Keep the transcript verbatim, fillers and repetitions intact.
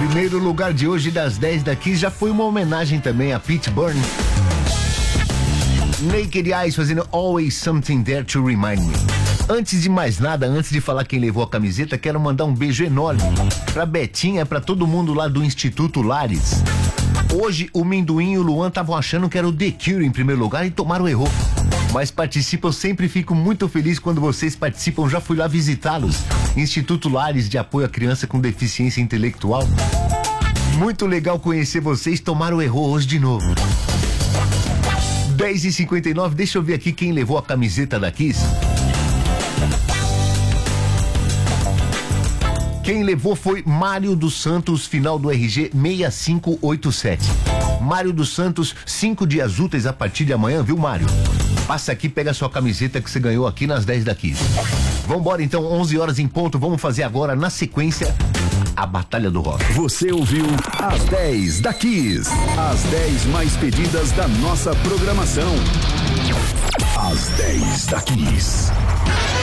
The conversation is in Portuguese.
Primeiro lugar de hoje das dez daqui já foi uma homenagem também a Pete Burn. Naked Eyes fazendo Always Something There to Remind Me. Antes de mais nada, antes de falar quem levou a camiseta, quero mandar um beijo enorme pra Betinha, pra todo mundo lá do Instituto Lares. Hoje o Minduim e o Luan estavam achando que era o The Cure em primeiro lugar e tomaram erro. Mas participam, sempre fico muito feliz quando vocês participam, já fui lá visitá-los. Instituto Lares de Apoio à Criança com Deficiência Intelectual. Muito legal conhecer vocês, tomaram erro hoje de novo. dez e cinquenta e nove, deixa eu ver aqui quem levou a camiseta da Kiss. Quem levou foi Mário dos Santos, final do R G seis cinco oito sete. Mário dos Santos, cinco dias úteis a partir de amanhã, viu, Mário? Passa aqui, pega a sua camiseta que você ganhou aqui nas dez da Kiss. Vambora então, onze horas em ponto, vamos fazer agora, na sequência, a Batalha do Rock. Você ouviu as dez da Kiss. As dez mais pedidas da nossa programação. As dez da Kiss.